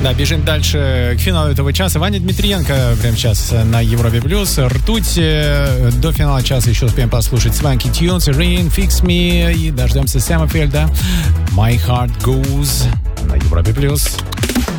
Да, бежим дальше к финалу этого часа. Ваня Дмитриенко прямо сейчас на Европе Плюс. Ртуть. До финала часа еще успеем послушать Swanky Tunes, Rain, Fix Me и дождемся Сэма Фельда. My Heart Goes на Европе Плюс.